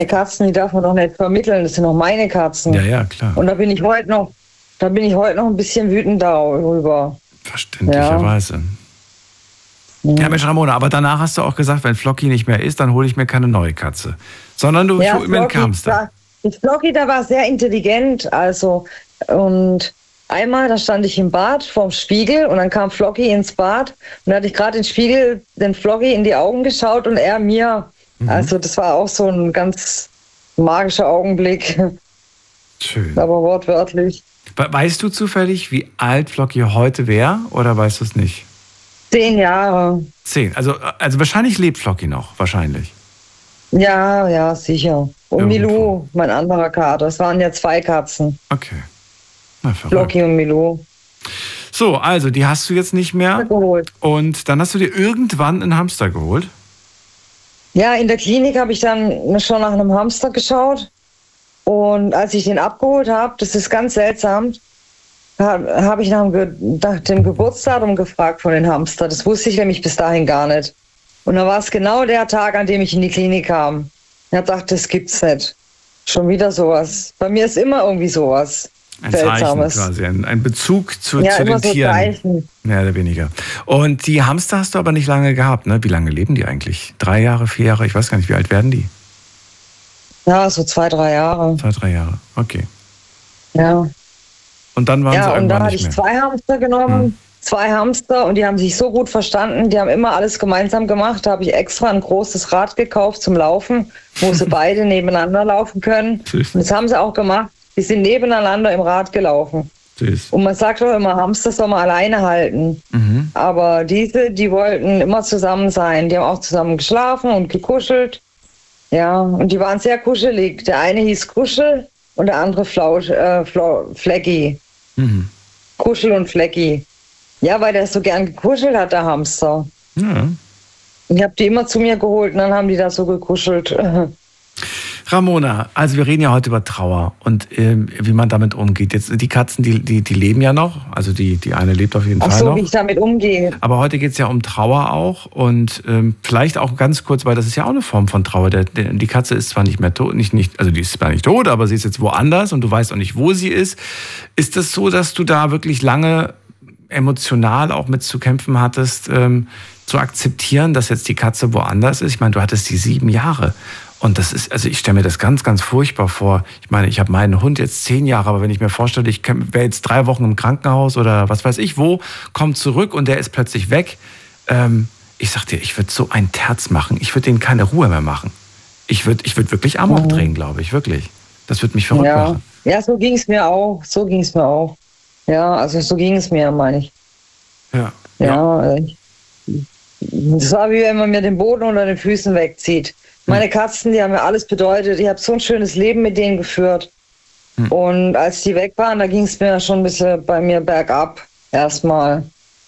Katzen, die darf man doch nicht vermitteln. Das sind doch meine Katzen. Ja, ja, klar. Und da bin ich heute noch ein bisschen wütend darüber. Verständlicherweise. Ja, Mensch, Ramona, aber danach hast du auch gesagt, wenn Flocky nicht mehr ist, dann hole ich mir keine neue Katze. Sondern du holst mir einen Hamster. Flocky, der war sehr intelligent, also. Und einmal, da stand ich im Bad vorm Spiegel und dann kam Flocky ins Bad und da hatte ich gerade den Spiegel, den Flocky in die Augen geschaut und er mir. Also das war auch so ein ganz magischer Augenblick. Schön. Aber wortwörtlich. Weißt du zufällig, wie alt Flocky heute wäre oder weißt du es nicht? 10 Jahre. 10, also wahrscheinlich lebt Flocky noch, wahrscheinlich. Ja, sicher. Und Milou, mein anderer Kater. Es waren ja 2 Katzen. Okay. Na, Flocky und Milou. So, also die hast du jetzt nicht mehr. Geholt. Und dann hast du dir irgendwann einen Hamster geholt? Ja, in der Klinik habe ich dann schon nach einem Hamster geschaut. Und als ich den abgeholt habe, das ist ganz seltsam, habe ich nach dem Geburtsdatum gefragt von den Hamster. Das wusste ich nämlich bis dahin gar nicht. Und dann war es genau der Tag, an dem ich in die Klinik kam. Ich habe gedacht, das gibt's nicht. Schon wieder sowas. Bei mir ist immer irgendwie sowas. Ein Seltsames. Zeichen quasi, ein Bezug zu den so Tieren. Zeichen. Mehr oder weniger. Und die Hamster hast du aber nicht lange gehabt, ne? Wie lange leben die eigentlich? 3 Jahre, 4 Jahre? Ich weiß gar nicht, wie alt werden die? Ja, so 2, 3 Jahre. 2, 3 Jahre, okay. Ja. Und dann waren sie irgendwann nicht mehr. Ja, und da hatte ich 2 Hamster genommen. 2 Hamster und die haben sich so gut verstanden. Die haben immer alles gemeinsam gemacht. Da habe ich extra ein großes Rad gekauft zum Laufen, wo sie beide nebeneinander laufen können. Und das haben sie auch gemacht. Die sind nebeneinander im Rad gelaufen. Süß. Und man sagt doch immer, Hamster soll man alleine halten. Aber die wollten immer zusammen sein. Die haben auch zusammen geschlafen und gekuschelt. Ja, und die waren sehr kuschelig. Der eine hieß Kuschel und der andere Flecki. Kuschel und Flecki. Ja, weil der so gern gekuschelt hat, der Hamster. Ja. Ich habe die immer zu mir geholt und dann haben die da so gekuschelt. Ramona, also wir reden ja heute über Trauer und wie man damit umgeht. Jetzt die Katzen, die leben ja noch, also die eine lebt auf jeden Fall noch. Ach so, wie ich damit umgehe. Aber heute geht es ja um Trauer auch und vielleicht auch ganz kurz, weil das ist ja auch eine Form von Trauer. Die Katze ist zwar nicht mehr tot, also die ist zwar nicht tot, aber sie ist jetzt woanders und du weißt auch nicht, wo sie ist. Ist das so, dass du da wirklich lange emotional auch mit zu kämpfen hattest, zu akzeptieren, dass jetzt die Katze woanders ist? Ich meine, du hattest die 7 Jahre. Und das ist, also ich stelle mir das ganz, ganz furchtbar vor. Ich meine, ich habe meinen Hund jetzt 10 Jahre, aber wenn ich mir vorstelle, ich wäre jetzt 3 Wochen im Krankenhaus oder was weiß ich wo, kommt zurück und der ist plötzlich weg. Ich sag dir, ich würde so ein Terz machen. Ich würde denen keine Ruhe mehr machen. Ich würd wirklich Amok drehen, glaube ich, wirklich. Das würde mich verrückt machen. Ja, so ging es mir auch. Ja, also so ging es mir, meine ich. Ja. Das war wie wenn man mir den Boden unter den Füßen wegzieht. Meine Katzen, die haben mir alles bedeutet. Ich habe so ein schönes Leben mit denen geführt. Und als die weg waren, da ging es mir schon ein bisschen bei mir bergab erstmal.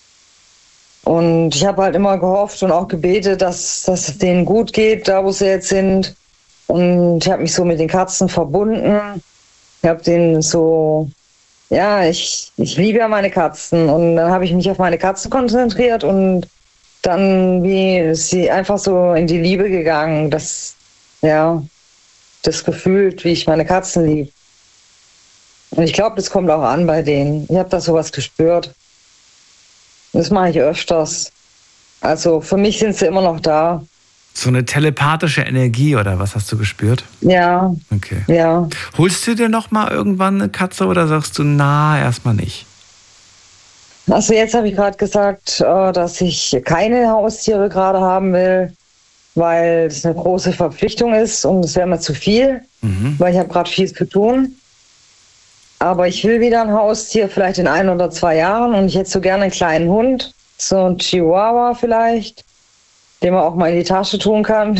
Und ich habe halt immer gehofft und auch gebetet, dass es denen gut geht, da wo sie jetzt sind. Und ich habe mich so mit den Katzen verbunden. Ich habe denen so, ja, ich liebe ja meine Katzen. Und dann habe ich mich auf meine Katzen konzentriert und dann wie sie einfach so in die Liebe gegangen, das gefühlt, wie ich meine Katzen liebe. Und ich glaube, das kommt auch an bei denen. Ich habe da sowas gespürt. Das mache ich öfters. Also für mich sind sie immer noch da. So eine telepathische Energie oder was hast du gespürt? Ja. Okay. Ja. Holst du dir noch mal irgendwann eine Katze oder sagst du, na, erstmal nicht? Also jetzt habe ich gerade gesagt, dass ich keine Haustiere gerade haben will, weil es eine große Verpflichtung ist und es wäre mir zu viel, weil ich habe gerade viel zu tun. Aber ich will wieder ein Haustier, vielleicht in 1 oder 2 Jahren und ich hätte so gerne einen kleinen Hund, so ein Chihuahua vielleicht, den man auch mal in die Tasche tun kann.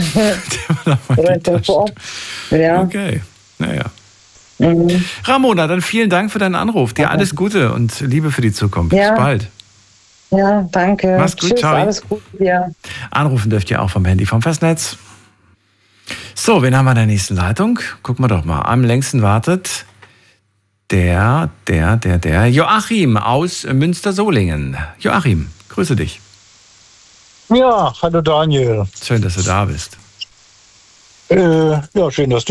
Ja. Okay, naja. Ramona, dann vielen Dank für deinen Anruf. Dir alles Gute und Liebe für die Zukunft. Ja. Bis bald. Ja, danke. Mach's gut, tschüss, ciao. Alles Gute dir. Anrufen dürft ihr auch vom Handy vom Festnetz. So, wen haben wir in der nächsten Leitung? Gucken wir doch mal. Am längsten wartet der Joachim aus Münster-Solingen. Joachim, grüße dich. Ja, hallo Daniel. Schön, dass du da bist. Ja, schön, dass du